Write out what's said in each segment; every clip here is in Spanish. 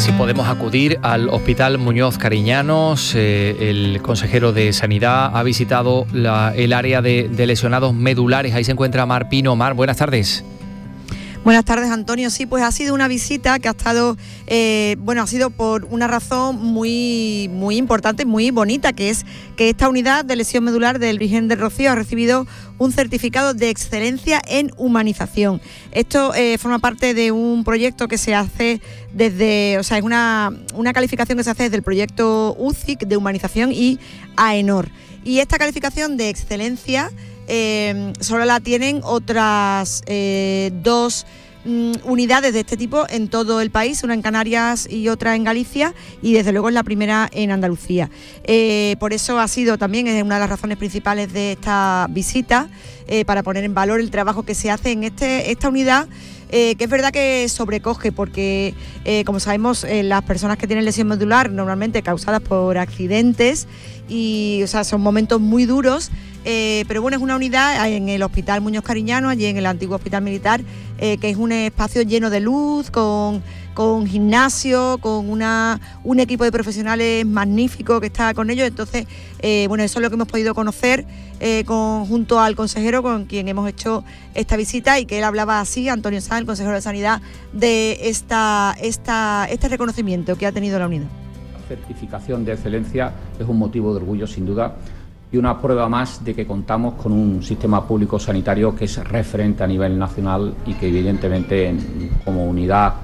Así podemos acudir al Hospital Muñoz Cariñanos. El consejero de Sanidad ha visitado el área de lesionados medulares. Ahí se encuentra Mar Pino. Mar, buenas tardes. Buenas tardes, Antonio. Sí, pues ha sido una visita que ha estado, ha sido por una razón muy importante, muy bonita, que es que esta unidad de lesión medular del Virgen del Rocío ha recibido un certificado de excelencia en humanización. Esto forma parte de un proyecto que se hace es una calificación que se hace desde el proyecto UCIC de humanización y AENOR. Y esta calificación de excelencia solo la tienen otras dos unidades de este tipo en todo el país, una en Canarias y otra en Galicia, y desde luego es la primera en Andalucía. Por eso ha sido también una de las razones principales de esta visita, para poner en valor el trabajo que se hace en esta unidad, que es verdad que sobrecoge porque, como sabemos, las personas que tienen lesión medular normalmente causadas por accidentes y son momentos muy duros. Pero bueno, es una unidad en el Hospital Muñoz Cariñanos, allí en el antiguo Hospital Militar, que es un espacio lleno de luz, con gimnasio, con un equipo de profesionales magnífico que está con ellos. Entonces, eso es lo que hemos podido conocer junto al consejero con quien hemos hecho esta visita, y que él hablaba así, Antonio Sanz, el consejero de Sanidad, de este reconocimiento que ha tenido la unidad. La certificación de excelencia es un motivo de orgullo, sin duda, y una prueba más de que contamos con un sistema público sanitario que es referente a nivel nacional y que evidentemente como unidad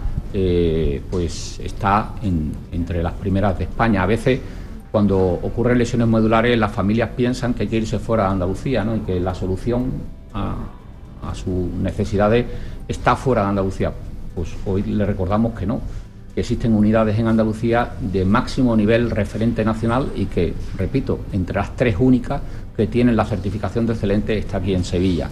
está entre las primeras de España. A veces, cuando ocurren lesiones medulares, las familias piensan que hay que irse fuera de Andalucía, ¿no? Y que la solución a sus necesidades está fuera de Andalucía. Pues hoy le recordamos que no, que existen unidades en Andalucía de máximo nivel referente nacional y que, repito, entre las tres únicas que tienen la certificación de excelente está aquí en Sevilla.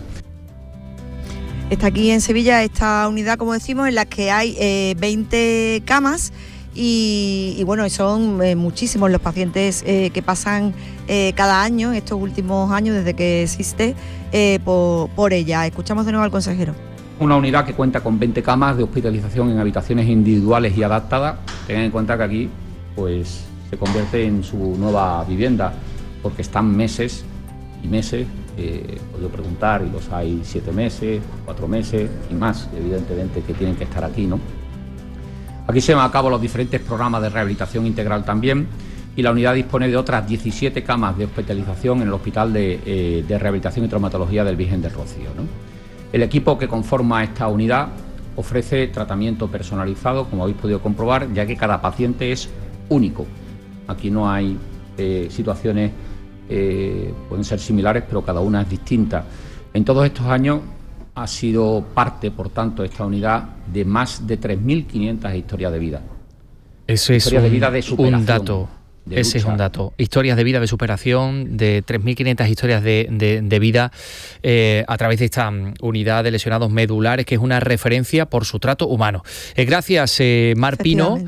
Está aquí en Sevilla esta unidad, como decimos, en la que hay 20 camas y son muchísimos los pacientes que pasan cada año, estos últimos años desde que existe, por ella. Escuchamos de nuevo al consejero. Una unidad que cuenta con 20 camas de hospitalización en habitaciones individuales y adaptadas. Tengan en cuenta que aquí se convierte en su nueva vivienda, porque están meses y meses, he podido preguntar, y los hay 7 meses, 4 meses y más, evidentemente, que tienen que estar aquí, ¿no? Aquí se llevan a cabo los diferentes programas de rehabilitación integral también, y la unidad dispone de otras 17 camas de hospitalización en el Hospital de Rehabilitación y Traumatología del Virgen del Rocío, ¿no? El equipo que conforma esta unidad ofrece tratamiento personalizado, como habéis podido comprobar, ya que cada paciente es único. Aquí no hay situaciones, pueden ser similares, pero cada una es distinta. En todos estos años ha sido parte, por tanto, esta unidad de más de 3.500 historias de vida. Eso es un dato. Ese es un dato. Historias de vida, de superación, de 3.500 historias de vida a través de esta unidad de lesionados medulares, que es una referencia por su trato humano. Gracias, Mar Pino.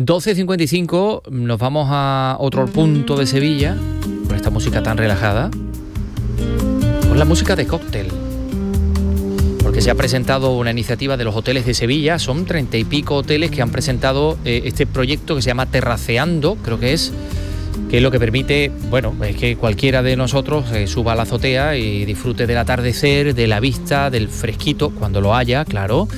12:55, nos vamos a otro punto de Sevilla, con esta música tan relajada, con la música de cóctel. Porque se ha presentado una iniciativa de los hoteles de Sevilla, son 30 y pico hoteles que han presentado este proyecto que se llama Terraceando, creo que es lo que permite, es que cualquiera de nosotros suba a la azotea y disfrute del atardecer, de la vista, del fresquito, cuando lo haya, claro,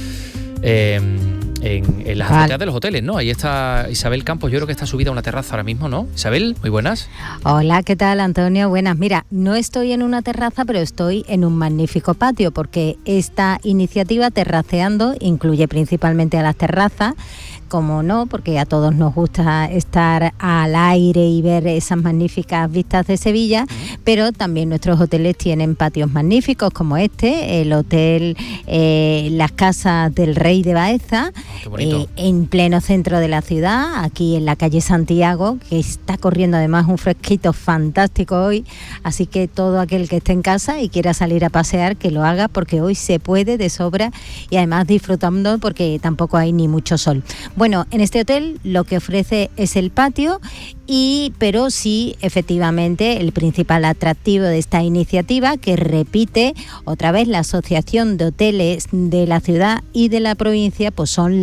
en las azoteas de los hoteles, ¿no? Ahí está Isabel Campos, yo creo que está subida a una terraza ahora mismo, ¿no? Isabel, muy buenas. Hola, ¿qué tal, Antonio? Buenas. Mira, no estoy en una terraza, pero estoy en un magnífico patio, porque esta iniciativa Terraceando incluye principalmente a las terrazas, como no, porque a todos nos gusta estar al aire y ver esas magníficas vistas de Sevilla, pero también nuestros hoteles tienen patios magníficos como el hotel Las Casas del Rey de Baeza, en pleno centro de la ciudad, aquí en la calle Santiago, que está corriendo además un fresquito fantástico hoy, así que todo aquel que esté en casa y quiera salir a pasear, que lo haga, porque hoy se puede de sobra y además disfrutando, porque tampoco hay ni mucho sol. Bueno, en este hotel lo que ofrece es el patio, pero sí, efectivamente, el principal atractivo de esta iniciativa, que repite otra vez la Asociación de Hoteles de la Ciudad y de la Provincia, pues son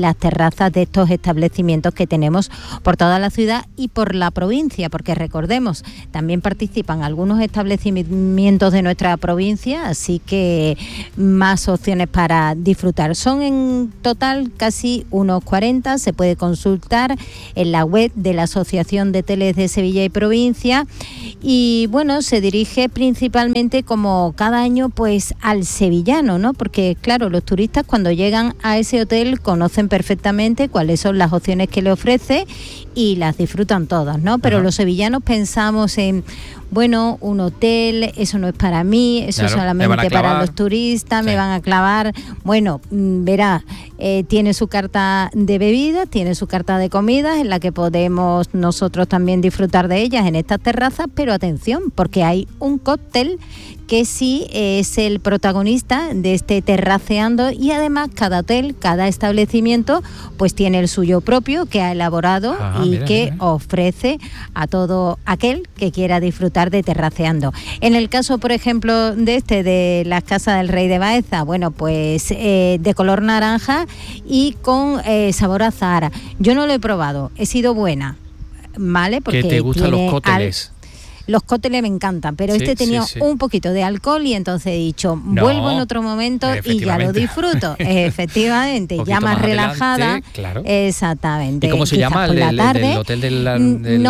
las terrazas de estos establecimientos que tenemos por toda la ciudad y por la provincia, porque recordemos, también participan algunos establecimientos de nuestra provincia, así que más opciones para disfrutar. Son en total casi unos 40, se puede consultar en la web de la Asociación de Hoteles de Sevilla y Provincia, y bueno, se dirige principalmente, como cada año, pues al sevillano, ¿no? Porque claro, los turistas cuando llegan a ese hotel conocen perfectamente cuáles son las opciones que le ofrece y las disfrutan todas, ¿no? Pero los sevillanos pensamos en, bueno, un hotel, eso no es para mí, eso es solamente para los turistas, me van a clavar. Bueno, verá, tiene su carta de bebidas, tiene su carta de comidas, en la que podemos nosotros también disfrutar de ellas en estas terrazas, pero atención, porque hay un cóctel que sí es el protagonista de este terraceando, y además cada hotel, cada establecimiento, pues tiene el suyo propio que ha elaborado y que ofrece a todo aquel que quiera disfrutar de terraceando. En el caso, por ejemplo, de las Casas del Rey de Baeza, bueno, pues de color naranja y con sabor a Zahara. Yo no lo he probado, he sido buena, ¿vale? Porque ¿qué te gustan los cócteles? Los cócteles me encantan, pero tenía un poquito de alcohol y entonces he dicho, vuelvo en otro momento y ya lo disfruto. Efectivamente, ya más relajada. Adelante, claro. Exactamente. ¿Y cómo se llama el hotel de la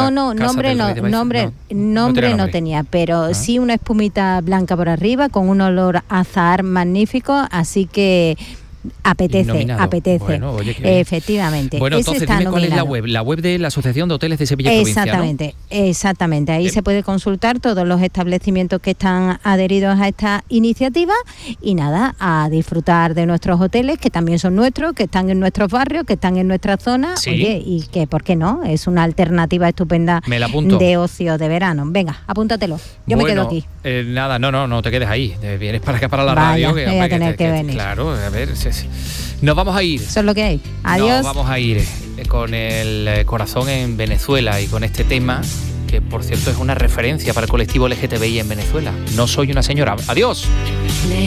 nombre no tenía, pero sí una espumita blanca por arriba con un olor a azahar magnífico, así que apetece. Bueno, oye, efectivamente. Bueno, entonces dime cuál es la web de la Asociación de Hoteles de Sevilla y Provincia, ¿no? Exactamente. Ahí se puede consultar todos los establecimientos que están adheridos a esta iniciativa y nada, a disfrutar de nuestros hoteles, que también son nuestros, que están en nuestros barrios, que están en nuestra zona. ¿Sí? Oye, y que, ¿por qué no? Es una alternativa estupenda de ocio de verano. Venga, apúntatelo. Yo me quedo aquí. Nada, no te quedes ahí. Vienes para acá, para la radio. Voy a tener que venir. Claro, a ver, nos vamos a ir. Eso es lo que hay. Adiós. Nos vamos a ir con el corazón en Venezuela y con este tema que, por cierto, es una referencia para el colectivo LGTBI en Venezuela. No soy una señora. Adiós.